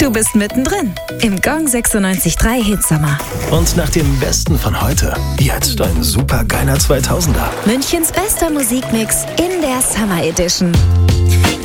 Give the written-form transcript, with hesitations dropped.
Du bist mittendrin im Gong 96.3 Hitsommer. Und nach dem Besten von heute, jetzt ein supergeiler 2000er. Münchens bester Musikmix in der Summer Edition.